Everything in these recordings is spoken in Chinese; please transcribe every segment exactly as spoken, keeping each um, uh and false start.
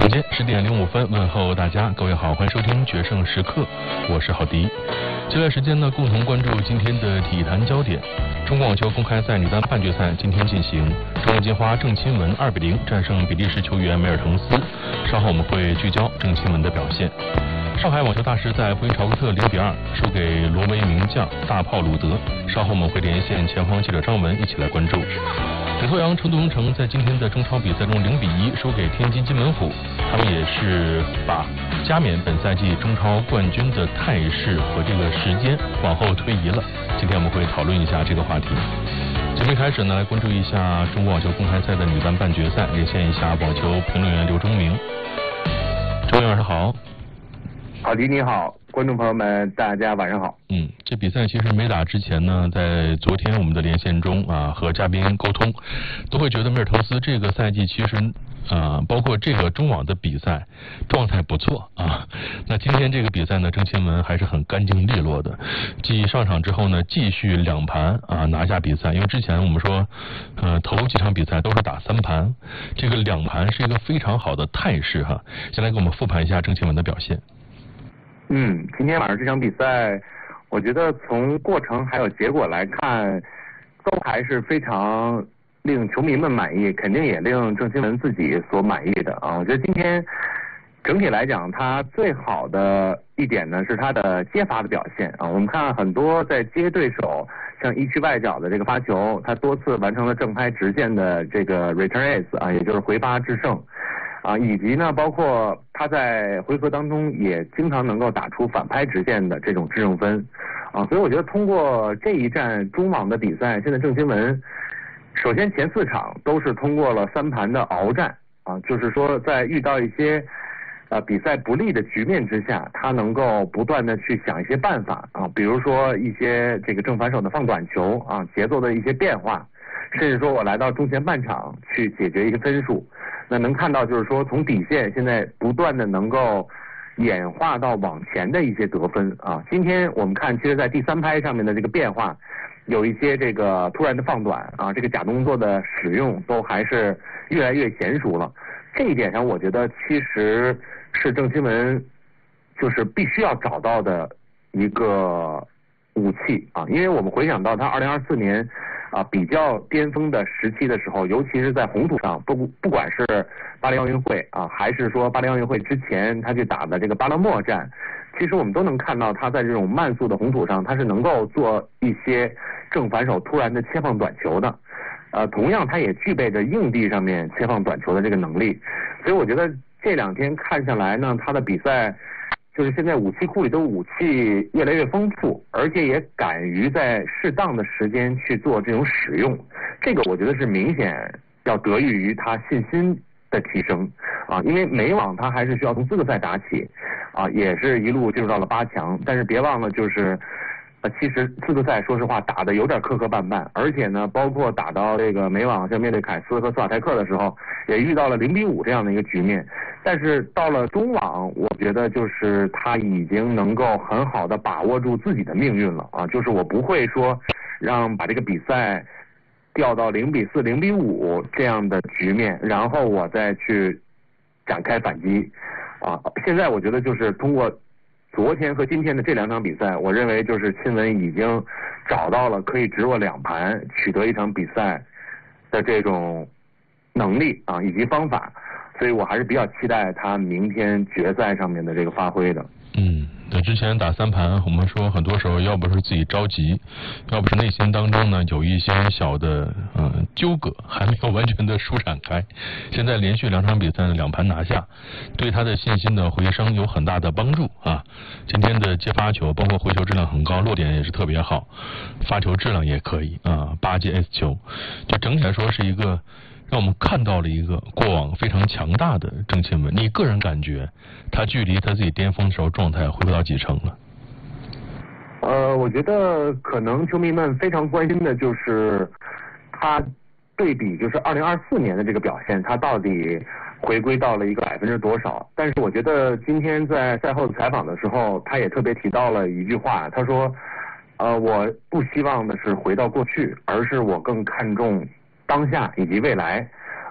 时间十点零五分，问候大家，各位好，欢迎收听决胜时刻，我是郝迪。接下来时间呢，共同关注今天的体坛焦点。中国网球公开赛女单半决赛今天进行，中国金花郑钦文二比零战胜比利时球员梅尔滕斯。稍后我们会聚焦郑钦文的表现。上海网球大师在布宜朝格特零比二输给挪威名将大炮鲁德。稍后我们会连线前方记者张文一起来关注。领头羊成都龙城在今天的中超比赛中零比一输给天津津门虎，他们也是把加冕本赛季中超冠军的态势和这个时间往后推移了。今天我们会讨论一下这个话题。节目开始呢，来关注一下中国网球公开赛的女单半决赛，连线一下网球评论员刘忠明。周老师好。 郝迪你好，观众朋友们大家晚上好。 嗯，这比赛其实没打之前呢，在昨天我们的连线中啊，和嘉宾沟通，都会觉得梅尔滕斯这个赛季其实啊，包括这个中网的比赛状态不错啊。那今天这个比赛呢，郑钦文还是很干净利落的，继上场之后呢，继续两盘啊拿下比赛。因为之前我们说，呃，头几场比赛都是打三盘，这个两盘是一个非常好的态势哈。先来给我们复盘一下郑钦文的表现。 嗯，今天晚上这场比赛，我觉得从过程还有结果来看，都还是非常令球迷们满意，肯定也令郑钦文自己所满意的啊。我觉得今天整体来讲，他最好的一点呢是他的接发的表现啊。我们看很多在接对手，像一区外角的这个发球，他多次完成了正拍直线的这个 return ace 啊，也就是回发制胜。啊，以及呢，包括他在回合当中也经常能够打出反拍直线的这种制胜分，啊，所以我觉得通过这一站中网的比赛，现在郑钦文首先前四场都是通过了三盘的鏖战，啊，就是说在遇到一些呃比赛不利的局面之下，他能够不断的去想一些办法啊，比如说一些这个正反手的放短球啊，节奏的一些变化，甚至说我来到中前半场去解决一个分数。那能看到就是说从底线现在不断的能够演化到往前的一些得分啊。今天我们看其实在第三拍上面的这个变化，有一些这个突然的放短啊，这个假动作的使用都还是越来越娴熟了。这一点上我觉得其实是郑钦文就是必须要找到的一个武器啊，因为我们回想到他二零二四年啊，比较巅峰的时期的时候，尤其是在红土上，不不管是巴黎奥运会啊，还是说巴黎奥运会之前他去打的这个巴勒莫站，其实我们都能看到他在这种慢速的红土上，他是能够做一些正反手突然的切放短球的。呃，同样他也具备着硬地上面切放短球的这个能力，所以我觉得这两天看下来呢，他的比赛就是现在武器库里的武器越来越丰富，而且也敢于在适当的时间去做这种使用，这个我觉得是明显要得益于他信心的提升啊，因为美网他还是需要从资格赛打起啊，也是一路进入到了八强，但是别忘了就是呃，其实资格赛说实话打得有点磕磕绊绊，而且呢，包括打到这个美网像面对凯斯和斯瓦泰克的时候，也遇到了零比五这样的一个局面。但是到了中网，我觉得就是他已经能够很好的把握住自己的命运了啊，就是我不会说让把这个比赛掉到零比四、零比五这样的局面，然后我再去展开反击啊。现在我觉得就是通过昨天和今天的这两场比赛，我认为就是钦文已经找到了可以直握两盘取得一场比赛的这种能力啊，以及方法，所以我还是比较期待他明天决赛上面的这个发挥的。 嗯，那之前打三盘，我们说很多时候要不是自己着急，要不是内心当中呢有一些小的嗯纠葛，还没有完全的舒展开。现在连续两场比赛的两盘拿下，对他的信心的回升有很大的帮助啊。今天的接发球，包括回球质量很高，落点也是特别好，发球质量也可以啊，八节 S 球，就整体来说是一个让我们看到了一个过往非常强大的郑钦文。你个人感觉他距离他自己巅峰的时候状态回不到几成了？ 呃，我觉得可能球迷们非常关心的就是他对比就是二零二四年的这个表现，他到底回归到了一个百分之多少？但是我觉得今天在赛后采访的时候，他也特别提到了一句话，他说呃，我不希望的是回到过去，而是我更看重当下以及未来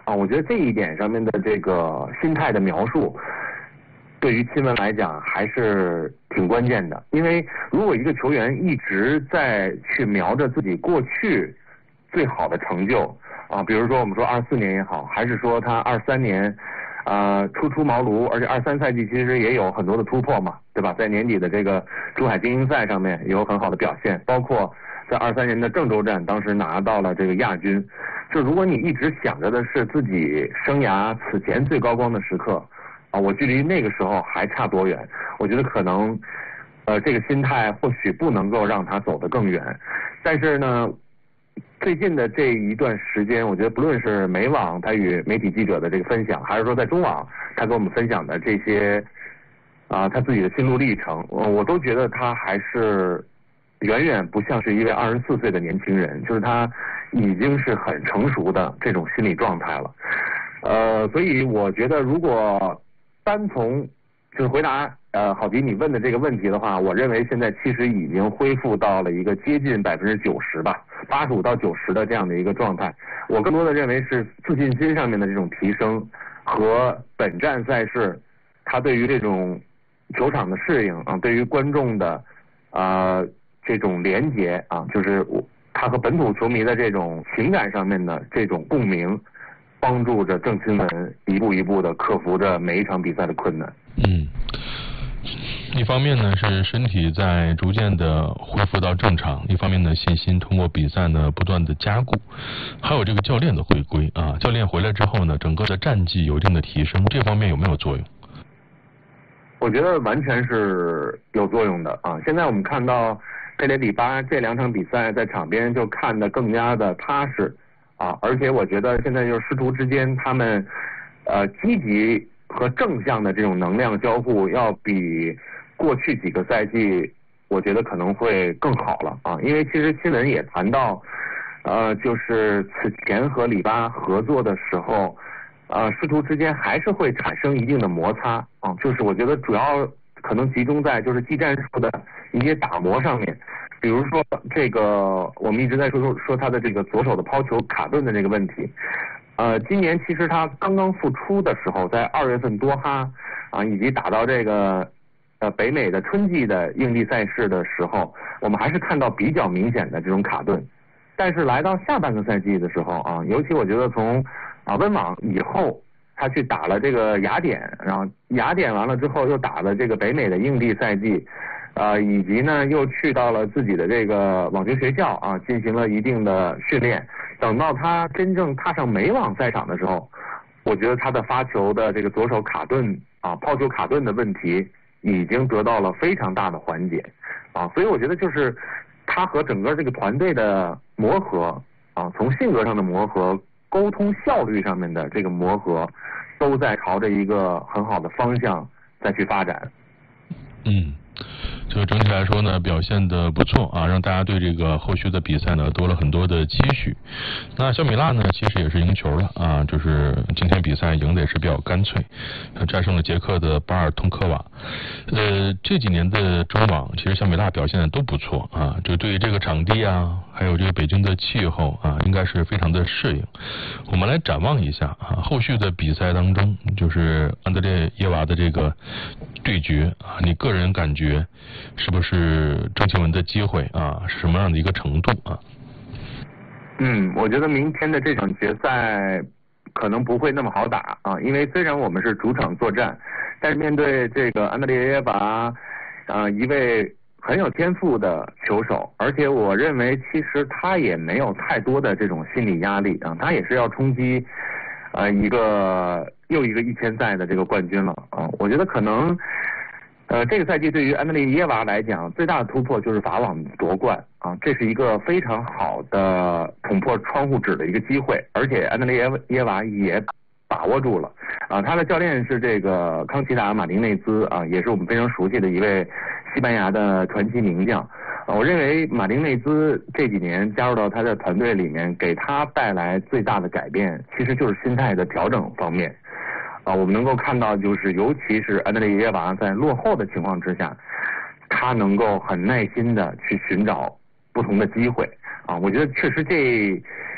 啊，我觉得这一点上面的这个心态的描述，对于亲文来讲还是挺关键的。因为如果一个球员一直在去瞄着自己过去最好的成就啊，比如说我们说二四年也好，还是说他二三年啊初出茅庐，而且二三赛季其实也有很多的突破嘛，对吧？在年底的这个珠海精英赛上面有很好的表现，包括在二三年的郑州站，当时拿到了这个亚军。就如果你一直想着的是自己生涯此前最高光的时刻啊，我距离那个时候还差多远？我觉得可能，呃，这个心态或许不能够让他走得更远。但是呢，最近的这一段时间，我觉得不论是美网他与媒体记者的这个分享，还是说在中网他跟我们分享的这些啊他自己的心路历程，我我都觉得他还是远远不像是一位二十四岁的年轻人，就是他已经是很成熟的这种心理状态了。呃，所以我觉得如果单从就是回答呃郝迪你问的这个问题的话，我认为现在其实已经恢复到了一个接近百分之九十吧，八十五到九十的这样的一个状态。我更多的认为是自信心上面的这种提升和本站赛事他对于这种球场的适应啊，对于观众的啊、呃、这种连结啊，就是他和本土球迷的这种情感上面的这种共鸣，帮助着郑钦文一步一步的克服着每一场比赛的困难。 嗯，一方面呢是身体在逐渐的恢复到正常，一方面呢信心通过比赛呢不断的加固，还有这个教练的回归啊，教练回来之后呢，整个的战绩有一定的提升，这方面有没有作用？ 我觉得完全是有作用的啊！现在我们看到佩雷里巴这两场比赛在场边就看得更加的踏实啊，而且我觉得现在就是师徒之间他们呃积极和正向的这种能量交互要比过去几个赛季我觉得可能会更好了啊，因为其实新闻也谈到呃就是此前和里巴合作的时候呃师徒之间还是会产生一定的摩擦啊，就是我觉得主要可能集中在就是技战术的一些打磨上面，比如说这个我们一直在说说他的这个左手的抛球卡顿的这个问题。呃，今年其实他刚刚复出的时候，在二月份多哈啊，以及打到这个呃北美的春季的硬地赛事的时候，我们还是看到比较明显的这种卡顿。但是来到下半个赛季的时候啊，尤其我觉得从啊温网以后，他去打了这个雅典，然后雅典完了之后又打了这个北美的硬地赛季。呃，以及呢，又去到了自己的这个网球学校啊，进行了一定的训练。等到他真正踏上美网赛场的时候，我觉得他的发球的这个左手卡顿啊，抛球卡顿的问题已经得到了非常大的缓解啊。所以我觉得就是他和整个这个团队的磨合啊，从性格上的磨合、沟通效率上面的这个磨合，都在朝着一个很好的方向再去发展。 嗯。就整体来说呢，表现的不错啊，让大家对这个后续的比赛呢多了很多的期许。那小米辣呢，其实也是赢球了啊，就是今天比赛赢的也是比较干脆，战胜了捷克的巴尔通科娃。呃，这几年的中网，其实小米辣表现的都不错啊，就对于这个场地啊，还有这个北京的气候啊，应该是非常的适应。我们来展望一下啊，后续的比赛当中，就是安德烈耶娃的这个对决啊，你个人感觉是不是郑钦文的机会啊？是什么样的一个程度啊？ 嗯，我觉得明天的这场决赛可能不会那么好打啊，因为虽然我们是主场作战，但是面对这个安德烈耶娃，啊，一位很有天赋的球手，而且我认为其实他也没有太多的这种心理压力啊，他也是要冲击呃一个又一个一千赛的这个冠军了啊，我觉得可能。呃，这个赛季对于安德烈耶娃来讲，最大的突破就是法网夺冠啊，这是一个非常好的捅破窗户纸的一个机会，而且安德烈耶娃也把握住了啊。他的教练是这个康奇达马丁内兹啊，也是我们非常熟悉的一位西班牙的传奇名将。啊，我认为马丁内兹这几年加入到他的团队里面，给他带来最大的改变，其实就是心态的调整方面。啊，我们能够看到，就是尤其是安德烈耶娃在落后的情况之下，他能够很耐心的去寻找不同的机会。啊，我觉得确实这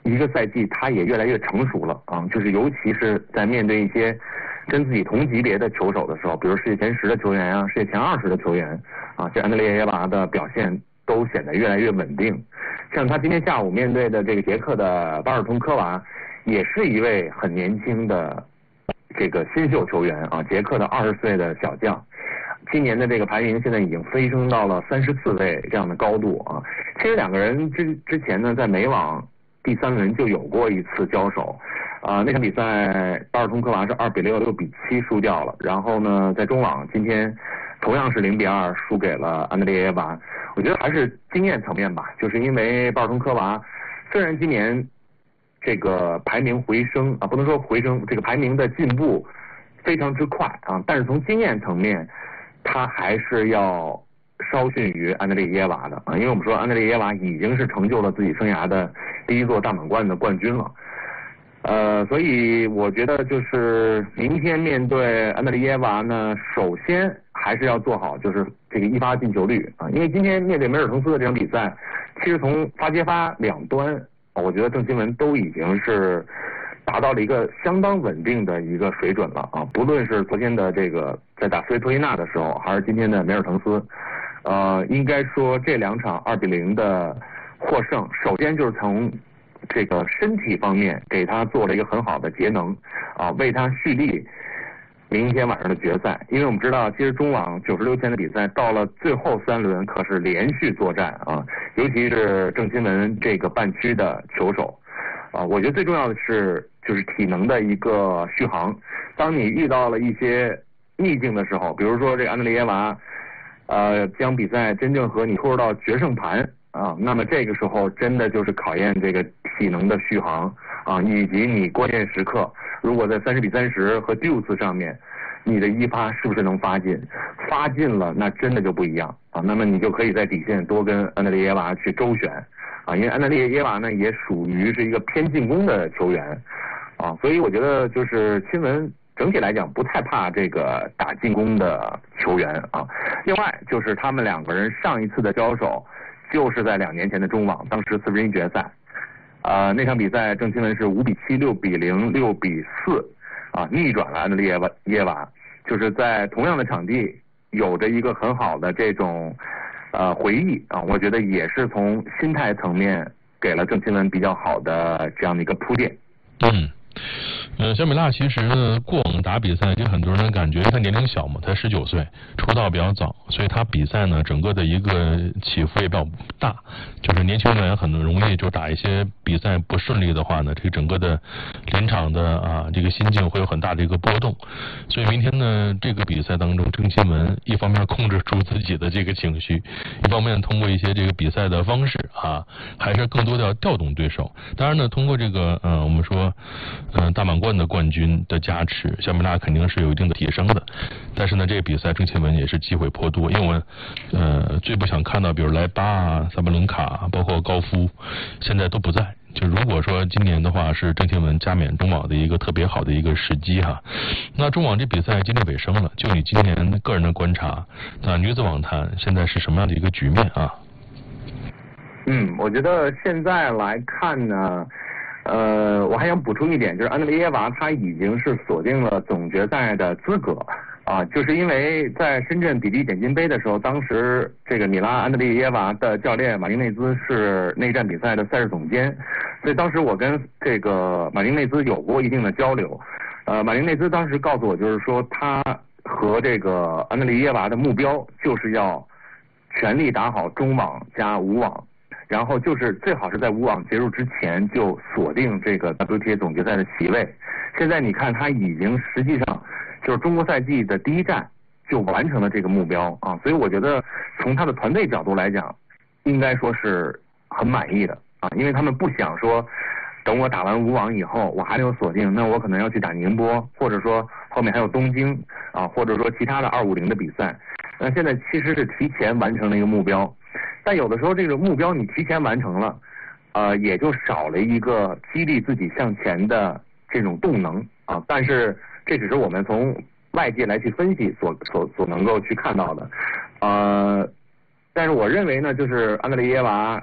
一个赛季他也越来越成熟了啊，就是尤其是在面对一些跟自己同级别的球手的时候，比如世界前十的球员啊，世界前二十的球员啊，这安德烈耶娃的表现都显得越来越稳定。像他今天下午面对的这个捷克的巴尔通科娃，也是一位很年轻的这个新秀球员啊，捷克的二十岁的小将。今年的这个排名现在已经飞升到了三十四位这样的高度啊。其实两个人之之前呢，在美网第三轮就有过一次交手，啊、呃，那场比赛巴尔通科娃是二比六、六比七输掉了。然后呢，在中网今天同样是零比二输给了安德烈耶娃。我觉得还是经验层面吧，就是因为巴尔通科娃虽然今年这个排名回升啊，不能说回升，这个排名的进步非常之快啊，但是从经验层面，他还是要稍逊于安德烈耶娃的啊，因为我们说安德烈耶娃已经是成就了自己生涯的第一座大满贯的冠军了，呃，所以我觉得就是明天面对安德烈耶娃呢，首先还是要做好就是这个一发进球率啊，因为今天面对梅尔滕斯的这场比赛，其实从发接发两端，我觉得郑钦文都已经是达到了一个相当稳定的一个水准了啊！不论是昨天的这个在打斯维托伊纳的时候，还是今天的梅尔滕斯，呃，应该说这两场二比零的获胜，首先就是从这个身体方面给他做了一个很好的节能啊，为他蓄力明天晚上的决赛。因为我们知道，其实中网九十六强的比赛到了最后三轮可是连续作战啊，尤其是郑钦文这个半区的球手。啊，我觉得最重要的是就是体能的一个续航。当你遇到了一些逆境的时候，比如说这个安德烈耶娃，呃，将比赛真正和你拖入到决胜盘啊，那么这个时候真的就是考验这个体能的续航啊，以及你关键时刻，如果在三十比三十和 deuce 上面，你的一发是不是能发进？发进了，那真的就不一样啊。那么你就可以在底线多跟安德烈耶娃去周旋。啊，因为安德烈耶娃呢也属于是一个偏进攻的球员，啊，所以我觉得就是钦文整体来讲不太怕这个打进攻的球员啊。另外就是他们两个人上一次的交手就是在两年前的中网，当时四分之一决赛，啊，那场比赛郑钦文是五比七、六比零、六比四啊逆转了安德烈耶娃耶娃，就是在同样的场地有着一个很好的这种。呃，回忆啊，我觉得也是从心态层面给了郑钦文比较好的这样的一个铺垫。 嗯。呃，小米辣其实呢，过往打比赛给很多人感觉他年龄小嘛，才十九岁，出道比较早，所以他比赛呢整个的一个起伏也比较大，就是年轻人很容易就打一些比赛不顺利的话呢，这个整个的临场的啊这个心境会有很大的一个波动。所以明天呢这个比赛当中，郑钦文一方面控制住自己的这个情绪，一方面通过一些这个比赛的方式啊，还是更多的要调动对手。当然呢，通过这个呃我们说嗯、呃、大满贯的冠军的加持，小米辣肯定是有一定的提升的。但是呢，这个比赛郑钦文也是机会颇多，因为我们呃最不想看到，比如莱巴啊、萨巴伦卡，包括高夫，现在都不在。就如果说今年的话是郑钦文加冕中网的一个特别好的一个时机哈，那中网这比赛今天尾声了，就你今年个人的观察，那女子网坛现在是什么样的一个局面啊？ 嗯，我觉得现在来看呢。呃，我还想补充一点，就是安德烈耶娃她已经是锁定了总决赛的资格啊，就是因为在深圳比利点金杯的时候，当时这个米拉安德烈耶娃的教练马丁内兹是内战比赛的赛事总监，所以当时我跟这个马丁内兹有过一定的交流。呃，马丁内兹当时告诉我，就是说他和这个安德烈耶娃的目标就是要全力打好中网加无网。然后就是最好是在无网结束之前就锁定这个 W T A 总决赛的席位。现在你看他已经实际上就是中国赛季的第一站就完成了这个目标啊，所以我觉得从他的团队角度来讲，应该说是很满意的啊，因为他们不想说等我打完无网以后我还没有锁定，那我可能要去打宁波，或者说后面还有东京啊，或者说其他的二五零的比赛。那现在其实是提前完成了一个目标。但有的时候这个目标你提前完成了，呃，也就少了一个激励自己向前的这种动能啊。但是这只是我们从外界来去分析所所所能够去看到的，呃，但是我认为呢，就是安德烈耶娃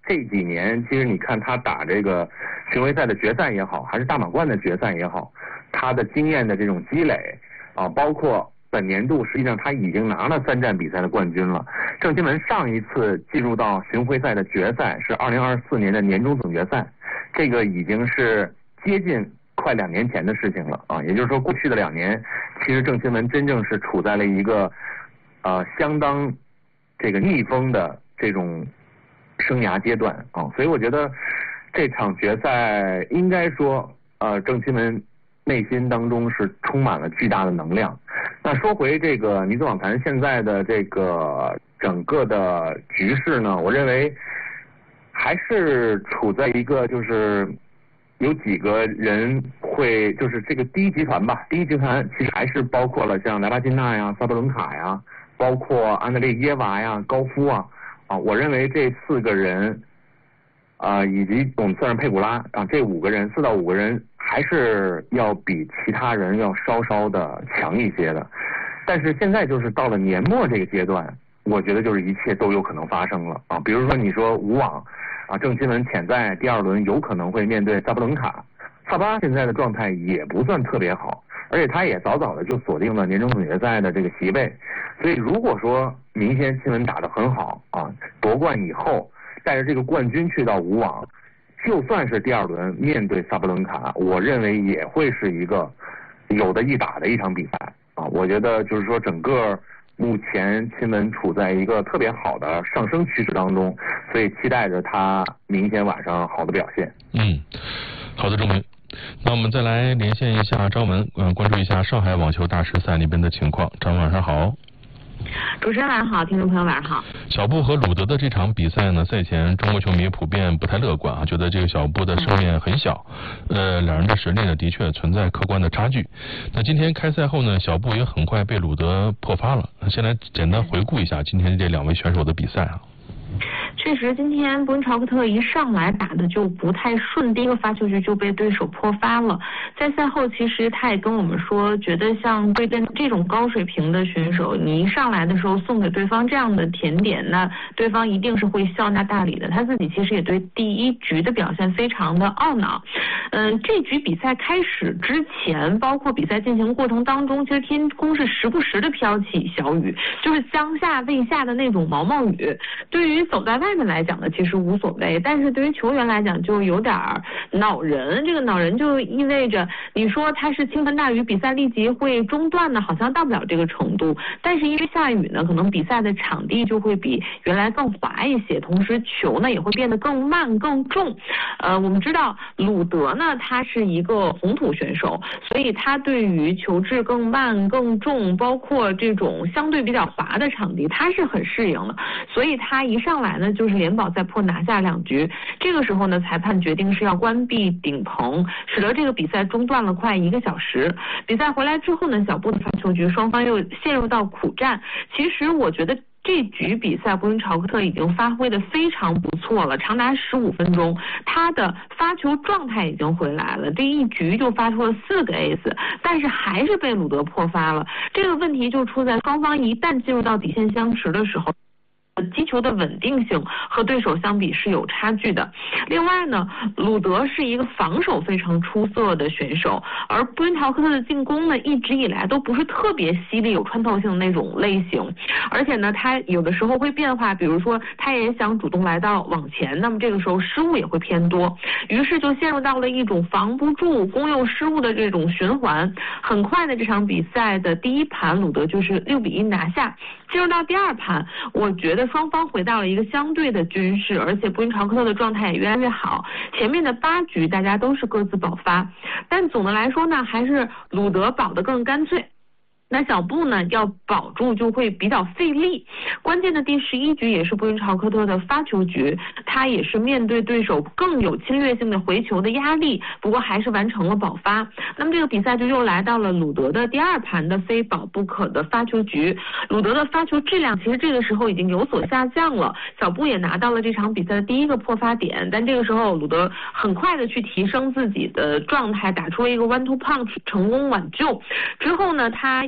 这几年其实你看他打这个巡回赛的决赛也好，还是大满贯的决赛也好，他的经验的这种积累啊，包括本年度实际上他已经拿了三站比赛的冠军了。郑钦文上一次进入到巡回赛的决赛是二零二四年的年终总决赛，这个已经是接近快两年前的事情了啊。也就是说，过去的两年，其实郑钦文真正是处在了一个呃相当这个逆风的这种生涯阶段啊。所以我觉得这场决赛应该说，呃，郑钦文内心当中是充满了巨大的能量。那说回这个女子网坛现在的这个整个的局势呢，我认为还是处在一个就是有几个人会就是这个第一集团吧，第一集团其实还是包括了像莱巴金娜呀、萨布伦卡呀，包括安德烈耶娃呀、高夫啊啊，我认为这四个人啊、呃，以及我们算上佩古拉啊，这五个人四到五个人还是要比其他人要稍稍的强一些的。但是现在就是到了年末这个阶段，我觉得就是一切都有可能发生了啊。比如说你说无网啊，郑钦文潜在第二轮有可能会面对萨布伦卡，萨巴现在的状态也不算特别好，而且他也早早的就锁定了年终总决赛的这个席位。所以如果说明天钦文打得很好啊，夺冠以后带着这个冠军去到无网，就算是第二轮面对萨布伦卡，我认为也会是一个有的一打的一场比赛啊。我觉得就是说整个目前钦文处在一个特别好的上升趋势当中，所以期待着他明天晚上好的表现。 嗯，好的，钟明。那我们再来连线一下张文，嗯、呃，关注一下上海网球大师赛那边的情况。张文晚上好。 主持人晚上好，听众朋友晚上好。 小布和鲁德的这场比赛呢，赛前中国球迷普遍不太乐观啊，觉得这个小布的胜面很小，呃，两人的实力呢的确存在客观的差距。那今天开赛后呢，小布也很快被鲁德破发了。先来简单回顾一下今天这两位选手的比赛啊。 确实，今天布恩朝克特一上来打的就不太顺，第一个发球局就被对手破发了。在赛后，其实他也跟我们说，觉得像对阵这种高水平的选手，你一上来的时候送给对方这样的甜点，那对方一定是会笑纳大礼的。他自己其实也对第一局的表现非常的懊恼。嗯，这局比赛开始之前，包括比赛进行过程当中，其实天空是时不时的飘起小雨，就是将下未下的那种毛毛雨。对于走在外面来讲呢，其实无所谓，但是对于球员来讲就有点恼人。这个恼人就意味着，你说他是倾盆大雨，比赛立即会中断呢，好像到不了这个程度。但是因为下雨呢，可能比赛的场地就会比原来更滑一些，同时球呢也会变得更慢更重。呃，我们知道鲁德呢，他是一个红土选手，所以他对于球质更慢更重，包括这种相对比较滑的场地，他是很适应的。所以他一上来呢，就是连保带破拿下两局。这个时候呢，裁判决定是要关闭顶棚，使得这个比赛中断了快一个小时。比赛回来之后呢，小布的发球局双方又陷入到苦战。其实我觉得这局比赛布恩朝克特已经发挥的非常不错了，长达十五分钟，他的发球状态已经回来了，这一局就发出了四个 ace， 但是还是被鲁德破发了。这个问题就出在双方一旦进入到底线相持的时候，击球的稳定性和对手相比是有差距的。另外呢，鲁德是一个防守非常出色的选手，而布恩朝克特的进攻呢，一直以来都不是特别犀利有穿透性的那种类型，而且呢，他有的时候会变化，比如说他也想主动来到网前，那么这个时候失误也会偏多，于是就陷入到了一种防不住攻又失误的这种循环。很快的这场比赛的第一盘，鲁德就是六比一拿下。进入到第二盘，我觉得双方回到了一个相对的均势，而且布恩朝克特的状态也越来越好。前面的八局大家都是各自保发，但总的来说呢，还是鲁德保得更干脆。那小布呢，要保住就会比较费力。关键的第十一局也是布恩朝克特的发球局，他也是面对对手更有侵略性的回球的压力，不过还是完成了保发。那么这个比赛就又来到了鲁德的第二盘的非保不可的发球局。鲁德的发球质量其实这个时候已经有所下降了，小布也拿到了这场比赛的第一个破发点，但这个时候鲁德很快的去提升自己的状态，打出了一个 one two punch 成功挽救。之后呢，他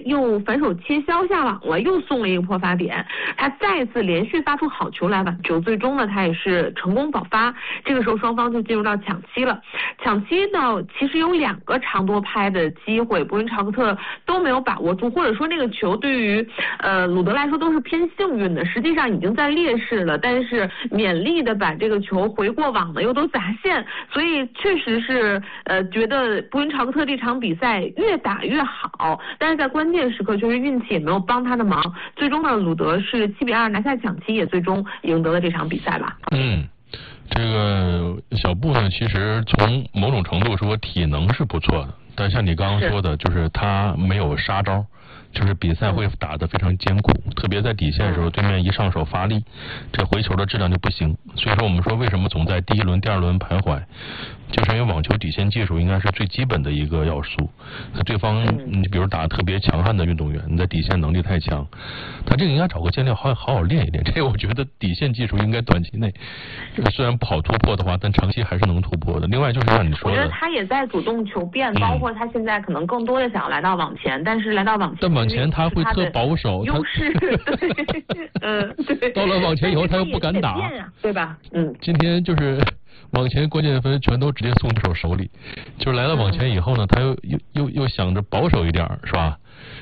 又反手切削下网了，又送了一个破发点，他再次连续发出好球来挽救，最终呢他也是成功保发。这个时候双方就进入到抢七了，抢七呢其实有两个长多拍的机会，博云朝克特都没有把握住，或者说那个球对于呃鲁德来说都是偏幸运的，实际上已经在劣势了，但是勉力的把这个球回过网呢又都砸线，所以确实是呃觉得博云朝克特这场比赛越打越好，但是在关键时刻确实运气也没有帮他的忙，最终呢鲁德是七比二拿下抢七，也最终赢得了这场比赛吧。 嗯，这个小布呢其实从某种程度说体能是不错的，但像你刚刚说的就是他没有杀招，就是比赛会打得非常艰苦，特别在底线的时候，对面一上手发力，这回球的质量就不行。所以说我们说为什么总在第一轮、第二轮徘徊，就是因为网球底线技术应该是最基本的一个要素。那对方你比如打特别强悍的运动员，你的底线能力太强，他这个应该找个教练好好好练一练。这个我觉得底线技术应该短期内虽然不好突破的话，但长期还是能突破的。另外就是像你说的， 我觉得他也在主动求变，包括他现在可能更多的想要来到网前，但是来到网前。 但往前他会特保守， 优势，嗯，对。 到了往前以后他又不敢打， 对吧？嗯。 今天就是往前关键分全都直接送对手手里，就是来到网前以后呢，他又又又又想着保守一点，是吧？